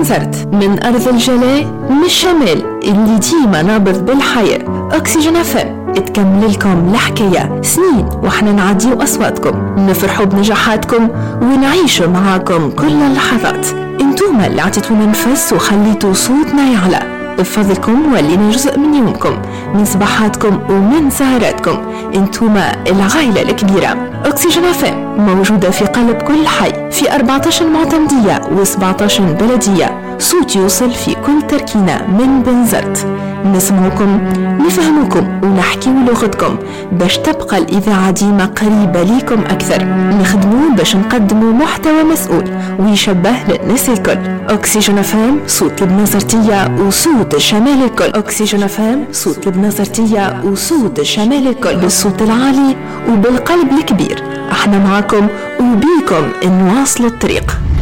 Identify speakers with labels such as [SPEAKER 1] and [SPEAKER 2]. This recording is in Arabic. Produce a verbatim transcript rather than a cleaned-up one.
[SPEAKER 1] بنزرت، من أرض الجلاء من الشمال اللي ديما نابض بالحياة. أكسجين اف ام تكمل لكم الحكاية سنين وإحنا نعديو أصواتكم، نفرحوا بنجاحاتكم ونعيشوا معاكم كل اللحظات. انتوما اللي عطيتونا نفس وخليتوا صوتنا يعلى. بفضلكم ولينا جزء من يومكم، من صباحاتكم ومن سهراتكم. انتوما العائلة الكبيرة. أكسجين اف ام موجودة في قلب كل حي، في أربعطاش معتمدية و17 بلدية. صوت يوصل في كل تركينة من بنزرت. نسمعكم، نفهمكم ونحكي لغتكم باش تبقى الإذاعة ديما قريبة ليكم أكثر. نخدموا باش نقدموا محتوى مسؤول ويشبه للناس الكل. أكسجين اف ام صوت البنزرتية وصوت الشمال الكل. أكسجين اف ام صوت البنزرتية وصوت الشمال الكل، بالصوت العالي وبالقلب الكبير. احنا معاكم وبيكم نواصل الطريق.